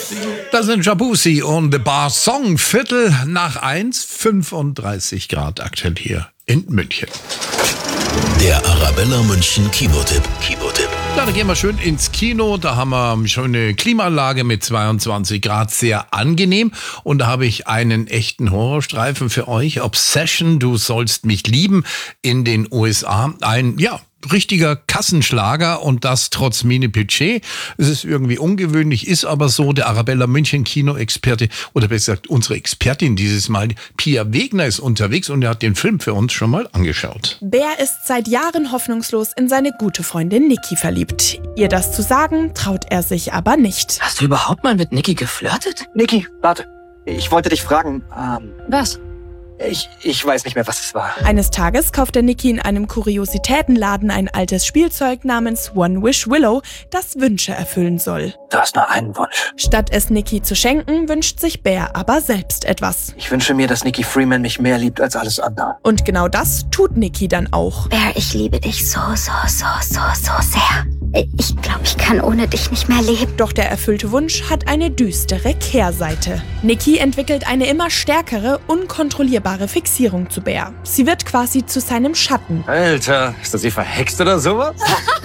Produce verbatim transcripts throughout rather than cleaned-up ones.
Das sind Jabusi und The Bar Song. Viertel nach eins, fünfunddreißig Grad aktuell hier in München. Der Arabella München Kinotipp. Kinotipp. Ja, da gehen wir schön ins Kino. Da haben wir schon eine Klimaanlage mit zweiundzwanzig Grad, sehr angenehm. Und da habe ich einen echten Horrorstreifen für euch. Obsession, du sollst mich lieben, in den U S A. Ein, ja, richtiger Kassenschlager und das trotz Mini-Budget. Es ist irgendwie ungewöhnlich, ist aber so. Der Arabella München Kino-Experte, oder besser gesagt unsere Expertin dieses Mal, Pia Wegner, ist unterwegs und er hat den Film für uns schon mal angeschaut. Bär ist seit Jahren hoffnungslos in seine gute Freundin Niki verliebt. Ihr das zu sagen, traut er sich aber nicht. Hast du überhaupt mal mit Niki geflirtet? Niki, warte. Ich wollte dich fragen, ähm... Was? Ich, ich weiß nicht mehr, was es war. Eines Tages kauft der Niki in einem Kuriositätenladen ein altes Spielzeug namens One Wish Willow, das Wünsche erfüllen soll. Du hast nur einen Wunsch. Statt es Niki zu schenken, wünscht sich Bär aber selbst etwas. Ich wünsche mir, dass Niki Freeman mich mehr liebt als alles andere. Und genau das tut Niki dann auch. Bär, ich liebe dich so, so, so, so, so sehr. Ich glaube, ich kann ohne dich nicht mehr leben. Doch der erfüllte Wunsch hat eine düstere Kehrseite. Niki entwickelt eine immer stärkere, unkontrollierbare Fixierung zu Bär. Sie wird quasi zu seinem Schatten. Alter, ist das sie verhext oder sowas?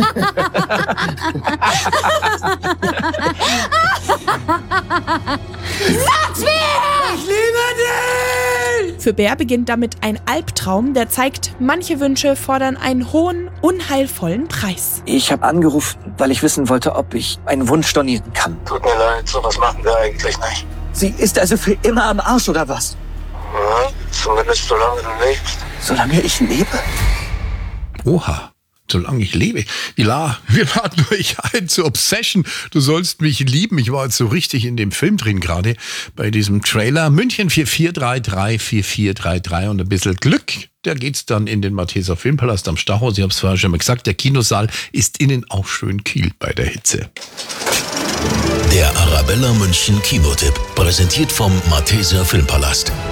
Sag's mir! Ich liebe dich! Für Bär beginnt damit ein Albtraum, der zeigt, manche Wünsche fordern einen hohen, unheilvollen Preis. Ich habe angerufen, weil ich wissen wollte, ob ich einen Wunsch stornieren kann. Tut mir leid, sowas machen wir eigentlich nicht. Sie ist also für immer am Arsch, oder was? Ja, zumindest solange du lebst. Solange ich lebe? Oha. Solange ich lebe. Vila, wir laden euch ein zu Obsession. Du sollst mich lieben. Ich war jetzt so richtig in dem Film drin gerade bei diesem Trailer. München vier vier drei drei vier vier drei drei und ein bisschen Glück. Da geht's dann in den Malteser Filmpalast am Stachhaus. Ich habe es vorher schon mal gesagt, der Kinosaal ist innen auch schön kühl bei der Hitze. Der Arabella München Kinotipp, präsentiert vom Malteser Filmpalast.